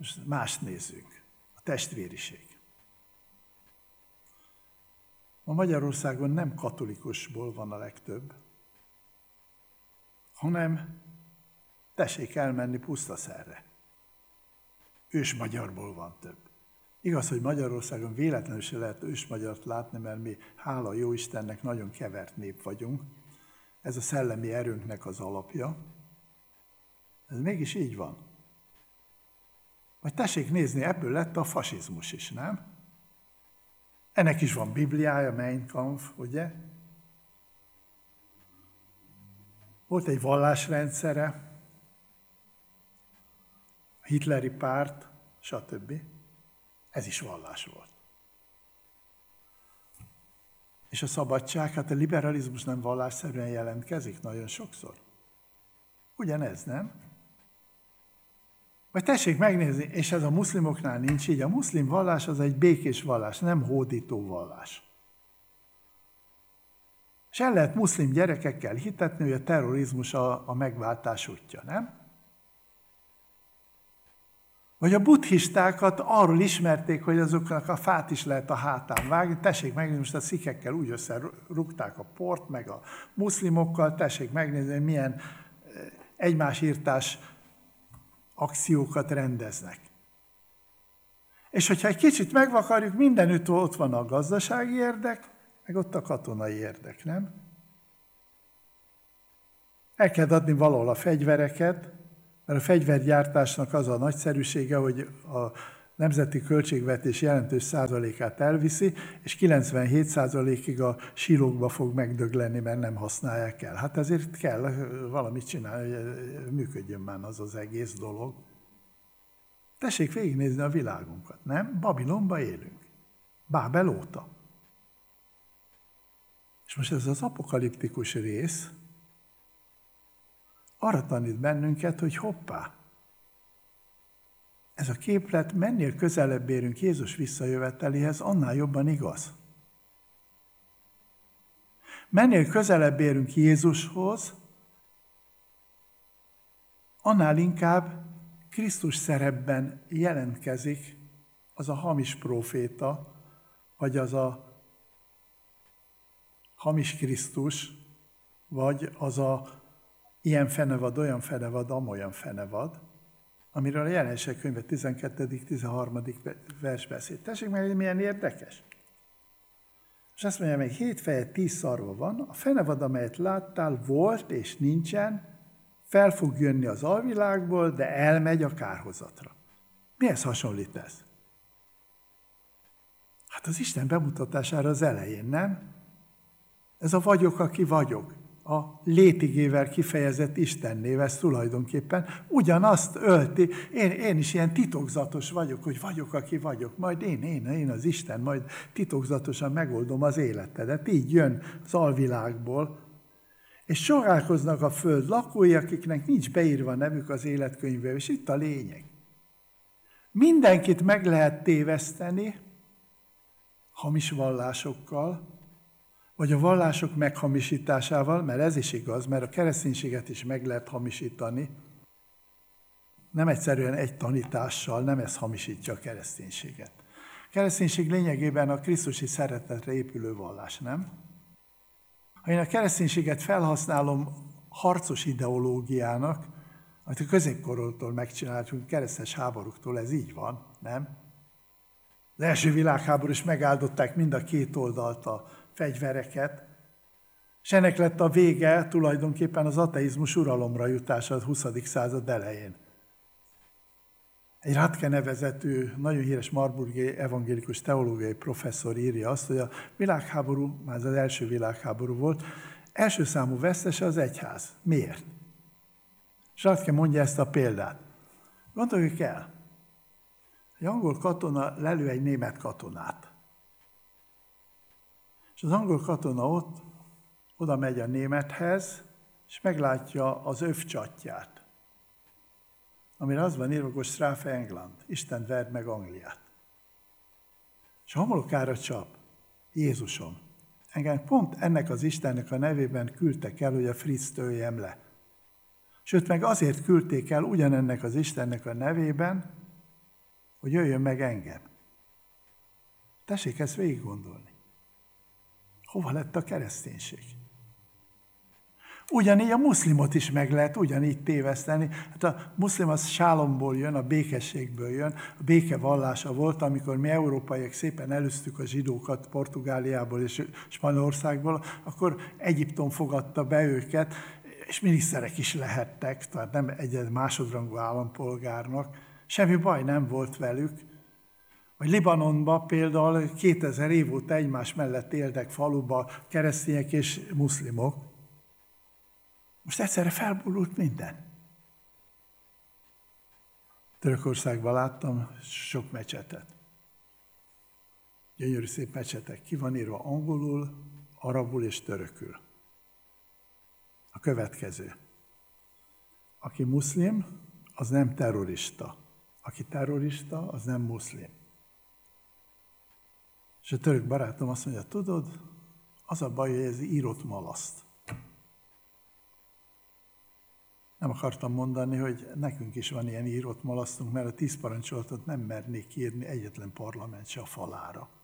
Most mást nézzünk. A testvériség. Ma Magyarországon nem katolikusból van a legtöbb, hanem tessék elmenni Pusztaszerre. Ősmagyarból van több. Igaz, hogy Magyarországon véletlenül se lehet ősmagyart látni, mert mi, hála jó Istennek, nagyon kevert nép vagyunk. Ez a szellemi erőnknek az alapja. Ez mégis így van. Vagy tessék nézni, ebből lett a fasizmus is, nem? Ennek is van Bibliája, Mein Kampf, ugye? Volt egy vallásrendszere, a hitleri párt, stb. Ez is vallás volt. És a szabadság, hát a liberalizmus nem vallásszerűen jelentkezik nagyon sokszor. Ugyanez, nem? Vagy tessék megnézni, és ez a muszlimoknál nincs így. A muszlim vallás az egy békés vallás, nem hódító vallás. És el lehet muszlim gyerekekkel hitetni, hogy a terrorizmus a megváltás útja, nem? Vagy a buddhistákat arról ismerték, hogy azoknak a fát is lehet a hátán vágni. Tessék megnézni, most a szikekkel úgy összerúgták a port, meg a muszlimokkal, tessék megnézni, hogy milyen egymásírtás akciókat rendeznek. És hogyha egy kicsit megvakarjuk, mindenütt ott van a gazdasági érdek, meg ott a katonai érdek, nem? El kell adni valahol a fegyvereket, mert a fegyvergyártásnak az a nagyszerűsége, hogy a nemzeti költségvetés jelentős százalékát elviszi, és 97%-ig a sílókba fog megdögleni, mert nem használják el. Hát ezért kell valamit csinálni, hogy működjön már az az egész dolog. Tessék végignézni a világunkat, nem? Babilonba élünk. Bábel óta. És most ez az apokaliptikus rész arra tanít bennünket, hogy hoppá, ez a képlet, mennél közelebb érünk Jézus visszajöveteléhez, annál jobban igaz. Mennél közelebb érünk Jézushoz, annál inkább Krisztus szerepben jelentkezik az a hamis próféta, vagy az a hamis Krisztus, vagy az a ilyen fenevad, olyan fenevad, amolyan fenevad, amiről a Jelenések könyve 12.-13. vers beszél. Tessék meg, milyen érdekes. És azt mondja, meg 7 feje 10 szarva van, a fenevad, amelyet láttál, volt és nincsen, fel fog jönni az alvilágból, de elmegy a kárhozatra. Mihez hasonlít ez? Hát az Isten bemutatására az elején, nem? Ez a vagyok, aki vagyok. A létigével kifejezett Istennév, ez tulajdonképpen ugyanazt ölti. Én is ilyen titokzatos vagyok, hogy vagyok, aki vagyok. Majd én az Isten, majd titokzatosan megoldom az életedet. Így jön az alvilágból. És sorálkoznak a föld lakói, akiknek nincs beírva a nevük az életkönyvbe, és itt a lényeg. Mindenkit meg lehet téveszteni hamis vallásokkal, vagy a vallások meghamisításával, mert ez is igaz, mert a kereszténységet is meg lehet hamisítani. Nem egyszerűen egy tanítással, nem ez hamisítja a kereszténységet. A kereszténység lényegében a krisztusi szeretetre épülő vallás, nem? Ha én a kereszténységet felhasználom harcos ideológiának, amit a középkortól megcsináltunk, keresztes háborúktól, ez így van, nem? Az első világháború is megáldották mind a két oldalt a fegyvereket, és ennek lett a vége tulajdonképpen az ateizmus uralomra jutása a 20. század elején. Egy Ratke nevezetű, nagyon híres marburgi evangélikus teológiai professzor írja azt, hogy a világháború, már az első világháború volt, első számú vesztese az egyház. Miért? És Ratke mondja ezt a példát. Gondoljuk el, egy angol katona lelő egy német katonát. És az angol katona oda megy a némethez, és meglátja az övcsatját, amire az van írva, hogy Strafe England, Isten verd meg Angliát. És homlokára csap, Jézusom, engem pont ennek az Istennek a nevében küldtek el, hogy a Fritzt öljem le. Sőt, meg azért küldték el ugyanennek az Istennek a nevében, hogy jöjjön meg engem. Tessék ezt végig gondolni. Hova lett a kereszténység? Ugyanígy a muszlimot is meg lehet ugyanígy téveszteni. Hát a muszlim az sálomból jön, a békességből jön, a béke vallása volt, amikor mi európaiak szépen elűztük a zsidókat Portugáliából és Spanyolországból, akkor Egyiptom fogadta be őket, és miniszterek is lehettek, tehát nem egy másodrangú állampolgárnak. Semmi baj nem volt velük. Vagy Libanonban például 2000 év óta egymás mellett éltek faluba keresztények és muszlimok. Most egyszerre felborult minden. Törökországban láttam sok mecsetet. Gyönyörű szép mecsetek. Ki van írva angolul, arabul és törökül. A következő. Aki muszlim, az nem terrorista. Aki terrorista, az nem muszlim. És a török barátom azt mondja, tudod, az a baj, hogy ez írott malaszt. Nem akartam mondani, hogy nekünk is van ilyen írott malasztunk, mert a 10 parancsolatot nem mernék írni egyetlen parlament se a falára.